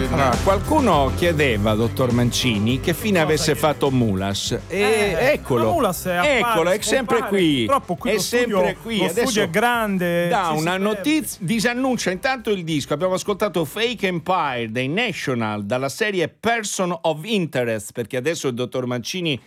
Allora, qualcuno chiedeva, dottor Mancini, che fine avesse fatto Mulas. E eccolo, Mulas eccolo, è sempre qui. Purtroppo qui è lo sempre studio, qui. lo Adesso studio è grande. dà una notizia, disannuncia intanto il disco. Abbiamo ascoltato Fake Empire dei National dalla serie Person of Interest, perché adesso il dottor Mancini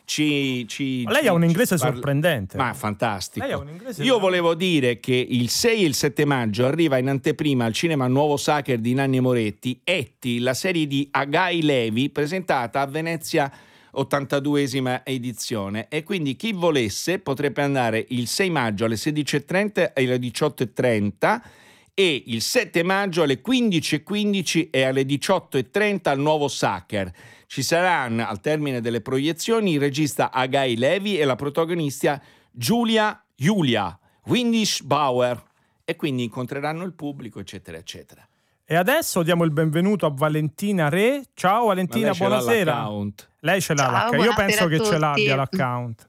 lei ha un inglese sorprendente. Ma fantastico. Lei ha un inglese Io volevo dire che il 6 e il 7 maggio arriva in anteprima al cinema Nuovo Sacher di Nanni Moretti Etti, la serie di Agai Levi presentata a Venezia 82esima edizione, e quindi chi volesse potrebbe andare il 6 maggio alle 16:30 e alle 18:30 e il 7 maggio alle 15:15 e alle 18:30 al Nuovo Sacher. Ci saranno al termine delle proiezioni il regista Agai Levi e la protagonista Julia Windisch Bauer, e quindi incontreranno il pubblico, eccetera eccetera. E adesso diamo il benvenuto a Valentina Re. Ciao Valentina, buonasera. Lei ce l'ha l'account. Io penso che ce l'abbia l'account.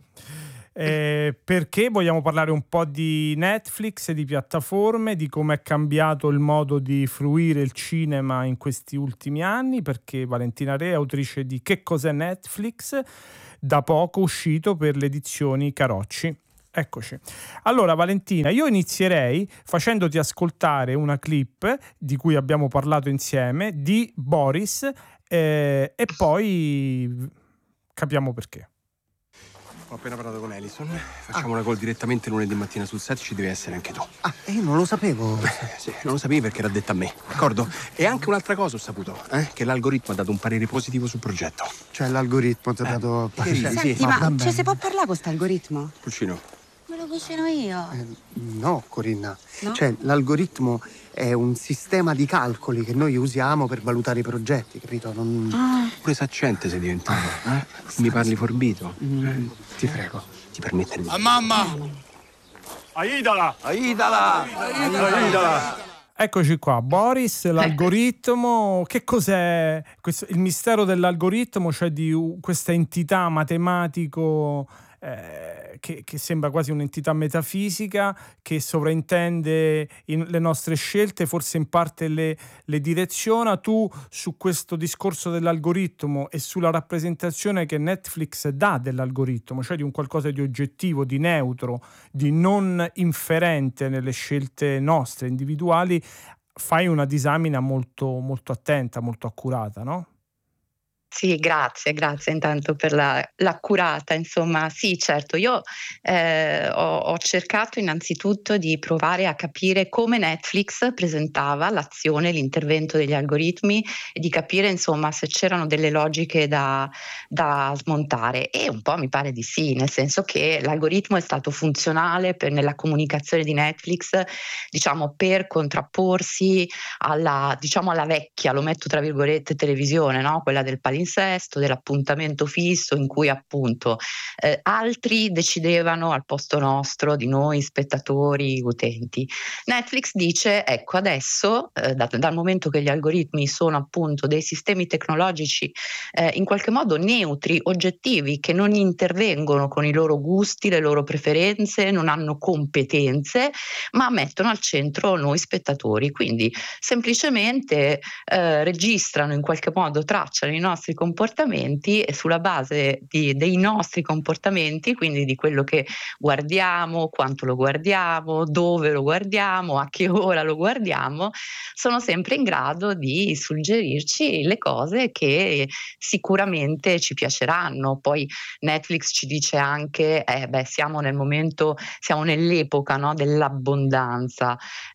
Perché vogliamo parlare un po' di Netflix, di piattaforme, di come è cambiato il modo di fruire il cinema in questi ultimi anni, perché Valentina Re è autrice di Che cos'è Netflix, da poco uscito per le edizioni Carocci. Eccoci. Allora Valentina, io inizierei facendoti ascoltare una clip di cui abbiamo parlato insieme di Boris e poi capiamo perché. Ho appena parlato con Ellison. Facciamo una call direttamente lunedì mattina sul set, ci devi essere anche tu. Io non lo sapevo. Sì, non lo sapevi perché era detta a me, d'accordo? E anche un'altra cosa ho saputo, che l'algoritmo ha dato un parere positivo sul progetto. Cioè l'algoritmo ti ha dato... Sì. Ma se può parlare con quest'algoritmo? Pulcino. Me lo cucino io. No, Corinna. No? Cioè l'algoritmo è un sistema di calcoli che noi usiamo per valutare i progetti, capito? Pure saccente sei diventato, Mi parli forbito? Ti prego. Ti permette di... mamma! Aidala! Eccoci qua, Boris, l'algoritmo. Che cos'è questo, il mistero dell'algoritmo, cioè di questa entità matematico che sembra quasi un'entità metafisica che sovraintende le nostre scelte, forse in parte le direziona. Tu su questo discorso dell'algoritmo e sulla rappresentazione che Netflix dà dell'algoritmo, cioè di un qualcosa di oggettivo, di neutro, di non inferente nelle scelte nostre individuali, fai una disamina molto, molto attenta, molto accurata, no? Sì, grazie intanto per l'accurata, insomma, sì, certo, io ho cercato innanzitutto di provare a capire come Netflix presentava l'azione, l'intervento degli algoritmi e di capire, insomma, se c'erano delle logiche da smontare, e un po' mi pare di sì, nel senso che l'algoritmo è stato funzionale nella comunicazione di Netflix, diciamo, per contrapporsi alla vecchia, lo metto tra virgolette, televisione, no? Quella del palinsesto, dell'appuntamento fisso in cui appunto altri decidevano al posto nostro, di noi spettatori, utenti. Netflix dice, ecco, adesso dal momento che gli algoritmi sono appunto dei sistemi tecnologici in qualche modo neutri, oggettivi, che non intervengono con i loro gusti, le loro preferenze, non hanno competenze, ma mettono al centro noi spettatori, quindi semplicemente registrano, in qualche modo tracciano i nostri comportamenti, e sulla base dei nostri comportamenti, quindi di quello che guardiamo, quanto lo guardiamo, dove lo guardiamo, a che ora lo guardiamo, sono sempre in grado di suggerirci le cose che sicuramente ci piaceranno. Poi Netflix ci dice anche siamo nell'epoca, no, dell'abbondanza,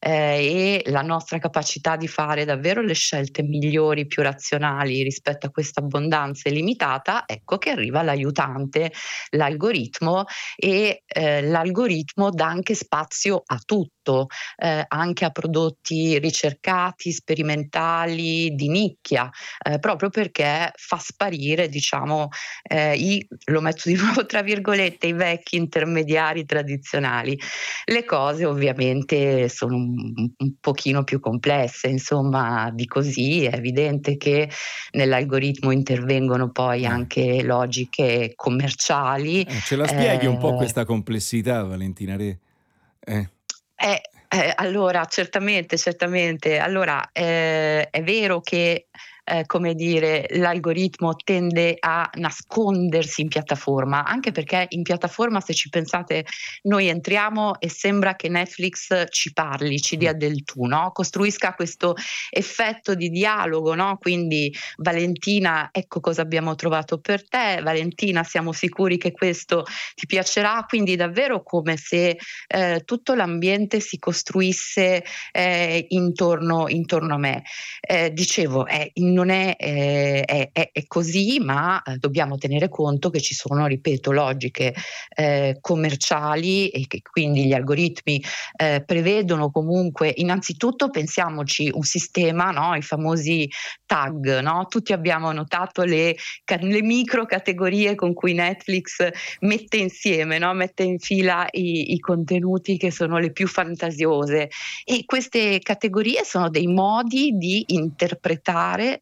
e la nostra capacità di fare davvero le scelte migliori, più razionali rispetto a questa abbondanza illimitata, ecco che arriva l'aiutante, l'algoritmo, e l'algoritmo dà anche spazio a tutto, anche a prodotti ricercati, sperimentali, di nicchia, proprio perché fa sparire, diciamo, lo metto di nuovo tra virgolette, i vecchi intermediari tradizionali. Le cose ovviamente sono un pochino più complesse, insomma, di così. È evidente che nell'algoritmo intervengono poi anche logiche commerciali. Ce la spieghi un po' questa complessità, Valentina Re? Allora, certamente. Allora, è vero che, come dire, l'algoritmo tende a nascondersi in piattaforma, anche perché in piattaforma, se ci pensate, noi entriamo e sembra che Netflix ci parli, ci dia del tu, no, costruisca questo effetto di dialogo, no, quindi: "Valentina, ecco cosa abbiamo trovato per te. Valentina, siamo sicuri che questo ti piacerà." Quindi davvero come se tutto l'ambiente si costruisse intorno a me. Dicevo, non è così, ma dobbiamo tenere conto che ci sono, ripeto, logiche commerciali e che quindi gli algoritmi prevedono comunque, innanzitutto pensiamoci un sistema, no, i famosi tag, no, tutti abbiamo notato le micro categorie con cui Netflix mette insieme, no, mette in fila i contenuti che sono le più fantasiose, e queste categorie sono dei modi di interpretare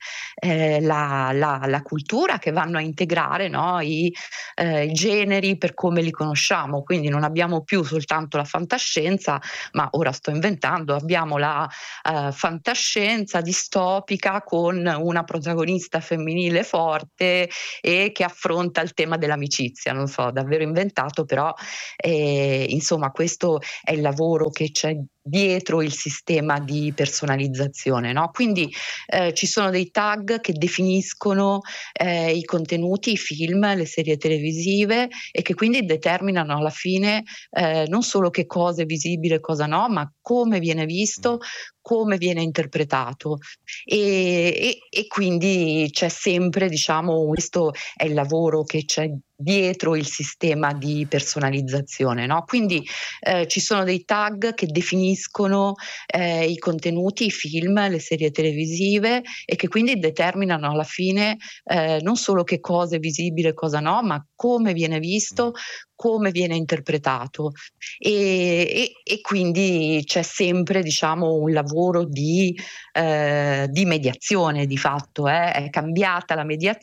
la cultura, che vanno a integrare, no, i generi per come li conosciamo. Quindi non abbiamo più soltanto la fantascienza, ma ora sto inventando, abbiamo la fantascienza distopica con una protagonista femminile forte e che affronta il tema dell'amicizia. Non so, davvero inventato, però insomma questo è il lavoro che c'è dietro il sistema di personalizzazione, no? Quindi ci sono dei tag che definiscono i contenuti, i film, le serie televisive, e che quindi determinano alla fine non solo che cosa è visibile e cosa no, ma come viene visto, come viene interpretato, e quindi c'è sempre, diciamo, questo è il lavoro che c'è dietro il sistema di personalizzazione, no? Quindi ci sono dei tag che definiscono i contenuti, i film, le serie televisive, e che quindi determinano alla fine non solo che cosa è visibile e cosa no, ma come viene visto, come viene interpretato, e quindi c'è sempre, diciamo, un lavoro di mediazione di fatto, è cambiata la mediazione